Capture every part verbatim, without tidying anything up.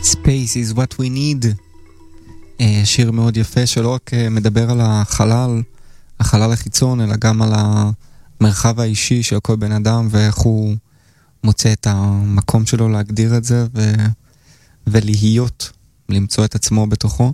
Space is what we need. שיר מאוד יפה שלא רק מדבר על החלל, החלל החיצון, אלא גם על המרחב האישי של כל בן אדם ואיך הוא מוצא את המקום שלו להגדיר את זה ו... ולהיות, למצוא את עצמו בתוכו.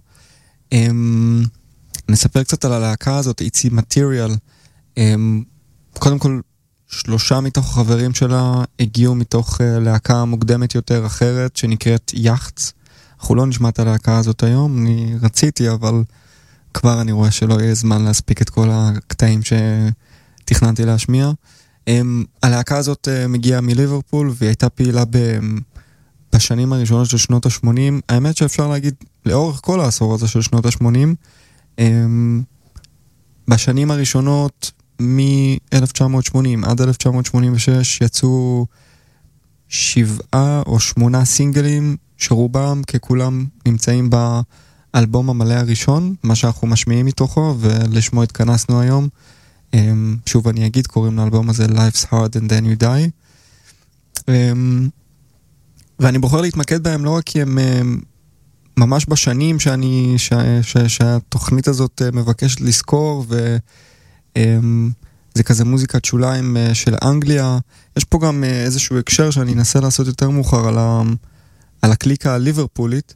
נספר קצת על הלהקה הזאת, It's Immaterial. קודם כל, שלושה מתוך החברים שלה הגיעו מתוך להקה מוקדמת יותר אחרת שנקראת יחץ. אנחנו לא נשמע את הלהקה הזאת היום, אני רציתי, אבל כבר אני רואה שלא יהיה זמן להספיק את כל הקטעים שתכננתי להשמיע. הלהקה הזאת מגיעה מליברפול, והיא הייתה פעילה בשנים הראשונות של שנות ה-שמונים. האמת שאפשר להגיד לאורך כל העשור הזה של שנות ה-שמונים. בשנים הראשונות, מ-אלף תשע מאות שמונים עד אלף תשע מאות שמונים ושש, יצאו שבעה או שמונה סינגלים, שרובם ככולם נמצאים באלבום המלא הראשון, מה שאנחנו משמיעים מתוכו, ולשמו התכנסנו היום. שוב אני אגיד, קוראים לאלבום הזה Life's Hard and Then You Die. ואני בוחר להתמקד בהם לא רק כי הם ממש בשנים שאני, ש, ש, שהתוכנית הזאת מבקשת לזכור, וזה כזה מוזיקת שוליים של אנגליה. יש פה גם איזשהו הקשר שאני אנסה לעשות יותר מאוחר על ה... על הקליקה הליברפולית.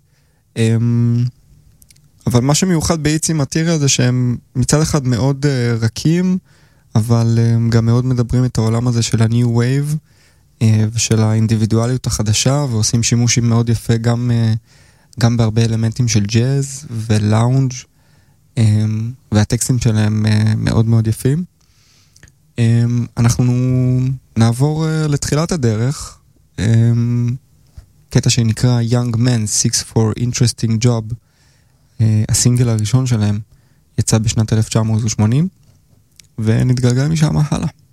אבל מה שמיוחד ב-It's Immaterial זה שהם מצד אחד מאוד רכים, אבל הם גם מאוד מדברים את העולם הזה של ה-New Wave, ושל האינדיבידואליות החדשה, ועושים שימושים מאוד יפה גם, גם בהרבה אלמנטים של ג'אז ולאונג', והטקסטים שלהם מאוד מאוד יפים. אנחנו נעבור לתחילת הדרך, קטע שנקרא Young Men Six for Interesting Job. הסינגל הראשון שלהם יצא בשנת אלף תשע מאות שמונים, ונתגלגל משם הלאה.